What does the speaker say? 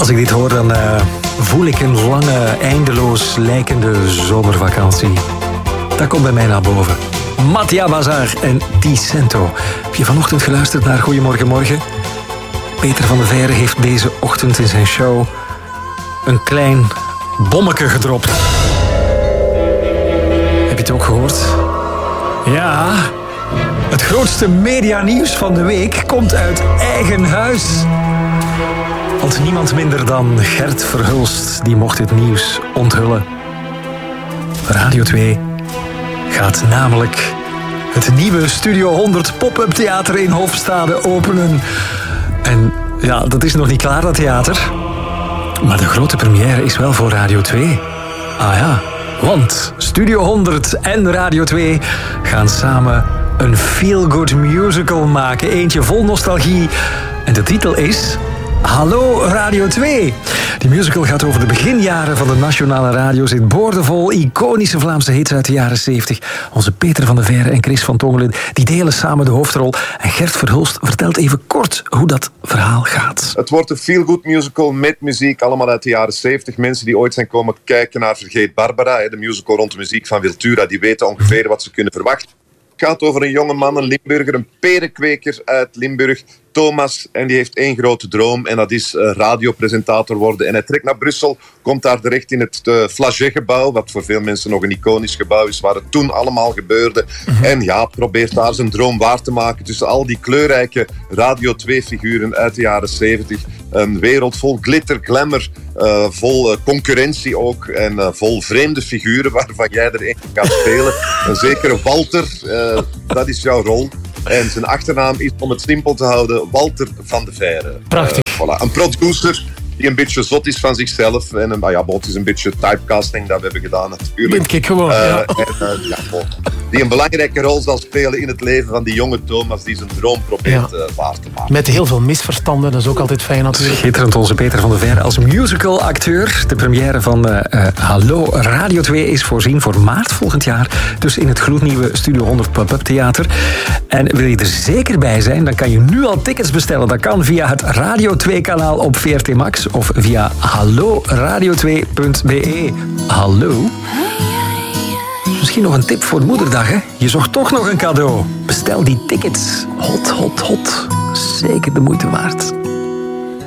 Als ik dit hoor, dan voel ik een lange, eindeloos lijkende zomervakantie. Dat komt bij mij naar boven. Mattia Bazar en Ticento. Heb je vanochtend geluisterd naar Goedemorgen Morgen? Peter van de Veire heeft deze ochtend in zijn show een klein bommetje gedropt. Heb je het ook gehoord? Ja, het grootste medianieuws van de week komt uit eigen huis. Want niemand minder dan Gert Verhulst die mocht het nieuws onthullen. Radio 2 gaat namelijk het nieuwe Studio 100 pop-up theater in Hofstade openen. En ja, dat is nog niet klaar, dat theater. Maar de grote première is wel voor Radio 2. Ah ja, want Studio 100 en Radio 2 gaan samen een feel-good musical maken. Eentje vol nostalgie. En de titel is Hallo Radio 2. Die musical gaat over de beginjaren van de nationale radio. Zit boordevol iconische Vlaamse hits uit de jaren 70. Onze Peter van de Veire en Chris van Tongelen die delen samen de hoofdrol. En Gert Verhulst vertelt even kort hoe dat verhaal gaat. Het wordt een feel-good musical met muziek, allemaal uit de jaren 70. Mensen die ooit zijn komen kijken naar Vergeet Barbara, de musical rond de muziek van Wiltura, die weten ongeveer wat ze kunnen verwachten. Het gaat over een jonge man, een Limburger, een perenkweker uit Limburg, Thomas, en die heeft één grote droom en dat is radiopresentator worden. En hij trekt naar Brussel, komt daar terecht in het Flagey-gebouw, wat voor veel mensen nog een iconisch gebouw is, waar het toen allemaal gebeurde. En ja, probeert daar zijn droom waar te maken tussen al die kleurrijke Radio 2-figuren uit de jaren 70. Een wereld vol glitter, glamour, vol concurrentie ook en vol vreemde figuren waarvan jij er één gaat spelen. Een zekere Walter, dat is jouw rol. En zijn achternaam is, om het simpel te houden, Walter van de Veire. Prachtig. Voilà. Een producer die een beetje zot is van zichzelf. En het is een beetje typecasting dat we hebben gedaan natuurlijk. Denk ik gewoon, ja. Die een belangrijke rol zal spelen in het leven van die jonge Thomas die zijn droom probeert waar te maken. Met heel veel misverstanden, dat is ook altijd fijn natuurlijk. Schitterend, onze Peter van de Veire als musicalacteur. De première van Hallo Radio 2 is voorzien voor maart volgend jaar. Dus in het gloednieuwe Studio 100 Pop-up Theater. En wil je er zeker bij zijn, dan kan je nu al tickets bestellen. Dat kan via het Radio 2 kanaal op VRT Max of via halloradio2.be. Hallo? Misschien nog een tip voor Moederdag, hè? Je zocht toch nog een cadeau. Bestel die tickets. Hot, hot, hot. Zeker de moeite waard.